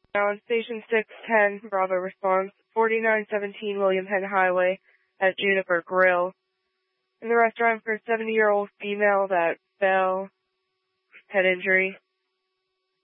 Now on Station 610, Bravo response, 4917 William Penn Highway at Juniper Grill. In the restaurant for a 70-year-old female that fell, head injury.